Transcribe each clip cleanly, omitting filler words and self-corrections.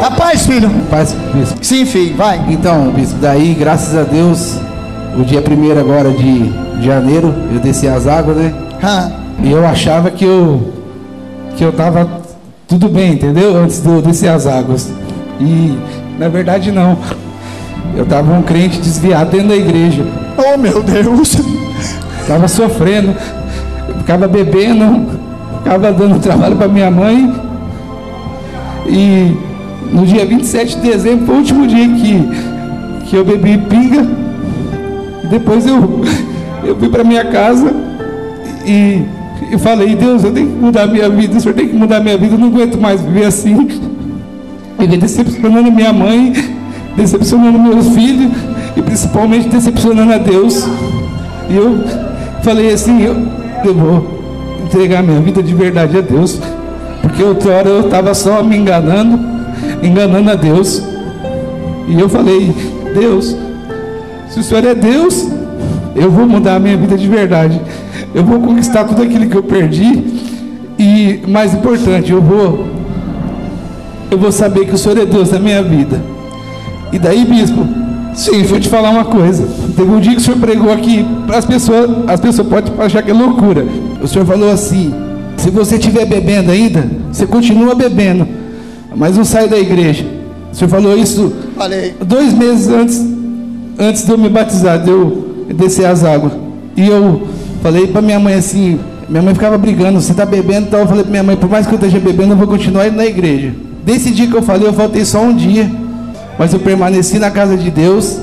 Rapaz, filho. Paz, bispo. Sim, filho, vai. Então, bispo, daí, graças a Deus, o dia 1º agora de janeiro, eu desci as águas, né? E eu achava que eu tava tudo bem, entendeu? Antes de eu descer as águas. E, na verdade, não. Eu tava um crente desviado dentro da igreja. Oh, meu Deus. Tava sofrendo, ficava bebendo, ficava dando trabalho para minha mãe. E no dia 27 de dezembro foi o último dia que eu bebi pinga. Depois eu fui para minha casa e eu falei: Deus, eu tenho que mudar a minha vida, o Senhor tem que mudar a minha vida, eu não aguento mais viver assim. Ele decepcionando minha mãe, decepcionando meus filhos e principalmente decepcionando a Deus. E eu falei assim: eu vou entregar minha vida de verdade a Deus, porque outra hora eu estava só me enganando a Deus. E eu falei: Deus, se o Senhor é Deus, eu vou mudar a minha vida de verdade, eu vou conquistar tudo aquilo que eu perdi. E mais importante, eu vou saber que o Senhor é Deus na minha vida. E daí, bispo, sim, vou te falar uma coisa. Teve um dia que o senhor pregou aqui, as pessoas podem achar que é loucura. O senhor falou assim: se você estiver bebendo ainda, você continua bebendo, mas não sai da igreja. O senhor falou isso. Falei. 2 meses antes de eu me batizar, de eu descer as águas. E eu falei para minha mãe assim, minha mãe ficava brigando: você está bebendo e tal. Eu falei para minha mãe: por mais que eu esteja bebendo, eu vou continuar indo na igreja. Desse dia que eu falei, eu faltei só um dia, mas eu permaneci na casa de Deus.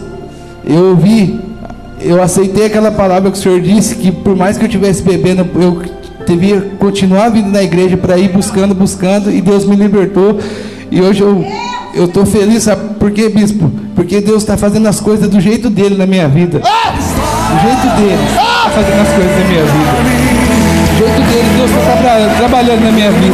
Eu aceitei aquela palavra que o Senhor disse, que por mais que eu estivesse bebendo, eu devia continuar vindo na igreja para ir buscando, e Deus me libertou. E hoje eu estou feliz, sabe por quê, bispo? Porque Deus está fazendo as coisas do jeito dele na minha vida. Do jeito dele, está fazendo as coisas na minha vida. Do jeito dele, Deus está trabalhando na minha vida.